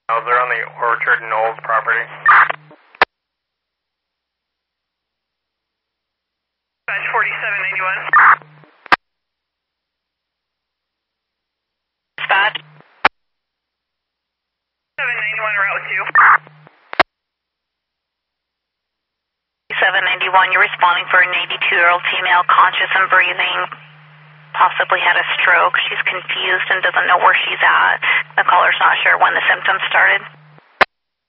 They're on the Orchard Knolls property. 4791. Dispatch. 791 route 2. 791, you're responding for an 82-year-old female, conscious and breathing, possibly had a stroke. She's confused and doesn't know where she's at. The caller's not sure when the symptoms started.